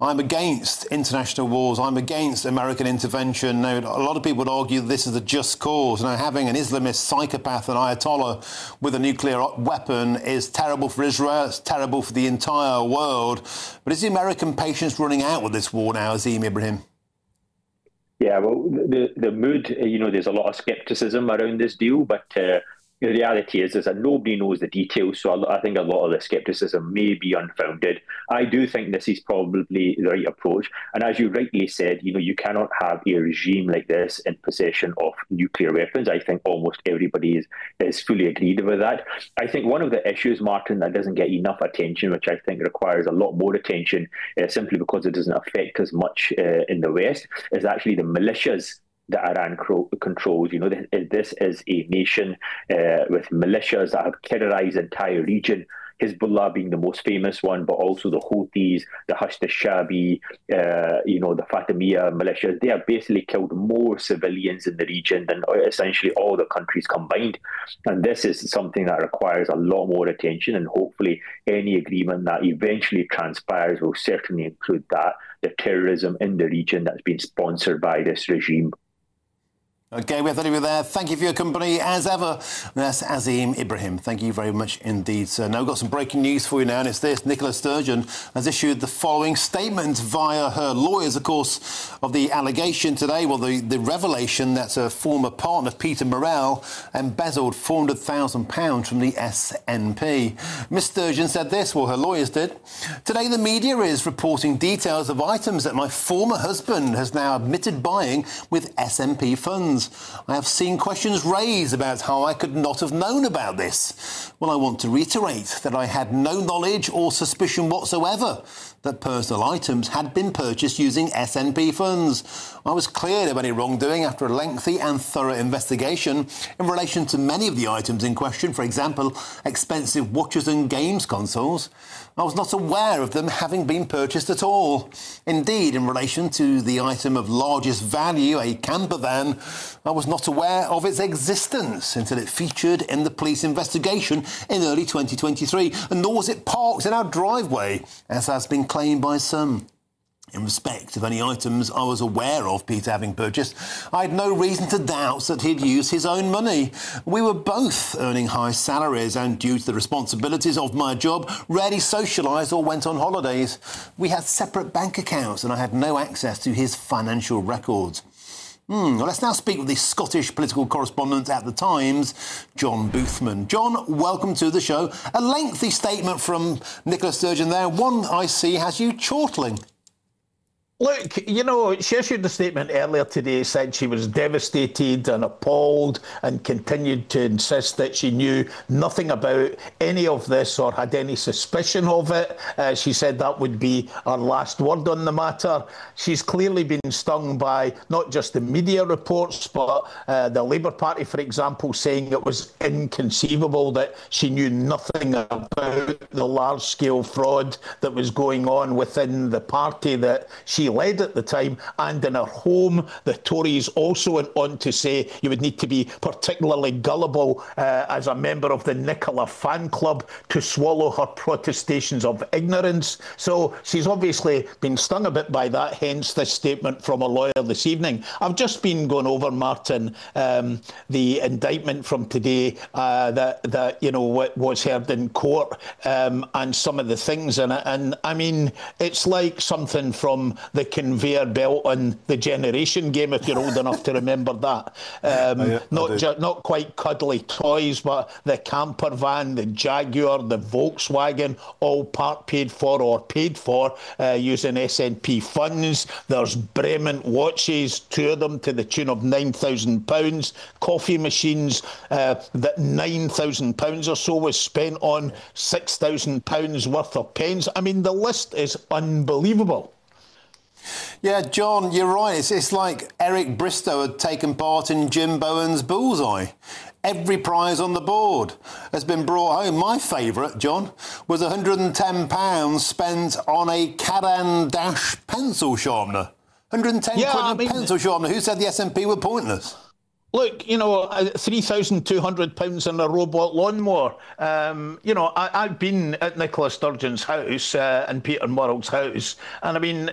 I'm against international wars. I'm against American intervention. Now, a lot of people would argue this is a just cause. Now, having an Islamist psychopath, an Ayatollah with a nuclear weapon is terrible for Israel. It's terrible for the entire world. But is the American patience running out with this war now, Azeem Ibrahim? Yeah, well, the mood, there's a lot of scepticism around this deal, but the reality is that nobody knows the details, so I think a lot of the scepticism may be unfounded. I do think this is probably the right approach, and as you rightly said, you cannot have a regime like this in possession of nuclear weapons. I think almost everybody is fully agreed with that. I think one of the issues, Martin, that doesn't get enough attention, which I think requires a lot more attention, simply because it doesn't affect us much in the West, is actually the militias that Iran controls. This is a nation with militias that have terrorized the entire region, Hezbollah being the most famous one, but also the Houthis, the Hashd al-Shabi, the Fatimiyya militias. They have basically killed more civilians in the region than essentially all the countries combined. And this is something that requires a lot more attention, and hopefully any agreement that eventually transpires will certainly include that, the terrorism in the region that's been sponsored by this regime. OK, we have to leave it there. Thank you for your company, as ever. That's Azeem Ibrahim. Thank you very much indeed, sir. Now, we've got some breaking news for you now, and it's this. Nicola Sturgeon has issued the following statement via her lawyers, of course, of the allegation today, well, the revelation that a former partner, Peter Morrell, embezzled £400,000 from the SNP. Miss Sturgeon said this, well, her lawyers did. Today, the media is reporting details of items that my former husband has now admitted buying with SNP funds. I have seen questions raised about how I could not have known about this. Well, I want to reiterate that I had no knowledge or suspicion whatsoever that personal items had been purchased using SNP funds. I was cleared of any wrongdoing after a lengthy and thorough investigation in relation to many of the items in question, for example, expensive watches and games consoles. I was not aware of them having been purchased at all. Indeed, in relation to the item of largest value, a camper van, I was not aware of its existence until it featured in the police investigation in early 2023, and nor was it parked in our driveway, as has been claimed by some. In respect of any items I was aware of Peter having purchased, I had no reason to doubt that he'd used his own money. We were both earning high salaries and, due to the responsibilities of my job, rarely socialised or went on holidays. We had separate bank accounts and I had no access to his financial records. Well, let's now speak with the Scottish political correspondent at The Times, John Boothman. John, welcome to the show. A lengthy statement from Nicola Sturgeon there. One I see has you chortling. Look, she issued a statement earlier today, said she was devastated and appalled and continued to insist that she knew nothing about any of this or had any suspicion of it. She said that would be her last word on the matter. She's clearly been stung by not just the media reports, but the Labour Party, for example, saying it was inconceivable that she knew nothing about the large-scale fraud that was going on within the party that she led at the time, and in her home. The Tories also went on to say you would need to be particularly gullible as a member of the Nicola fan club to swallow her protestations of ignorance. So she's obviously been stung a bit by that, hence this statement from a lawyer this evening. I've just been going over, Martin, the indictment from today that was heard in court, and some of the things in it. And I mean, it's like something from the conveyor belt on the Generation game, if you're old enough to remember that. Not quite cuddly toys, but the camper van, the Jaguar, the Volkswagen, all part paid for using SNP funds. There's Bremen watches, 2 of them to the tune of £9,000. Coffee machines that £9,000 or so was spent on, £6,000 worth of pens. I mean, the list is unbelievable. Yeah, John, you're right. It's like Eric Bristow had taken part in Jim Bowen's Bullseye. Every prize on the board has been brought home. My favourite, John, was £110 spent on a Caran d'Ache pencil sharpener. 110 quid on a pencil sharpener. Who said the SNP were pointless? Look, £3,200 on a robot lawnmower. I've been at Nicola Sturgeon's house and Peter Murrell's house, and I mean,